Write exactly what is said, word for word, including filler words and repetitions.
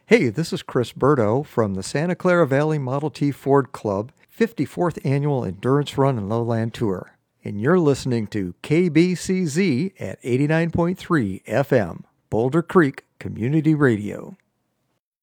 Hey, this is Chris Burdo from the Santa Clara Valley Model T Ford Club fifty-fourth Annual Endurance Run and Lowland Tour. And you're listening to K B C Z at eighty-nine point three F M, Boulder Creek Community Radio.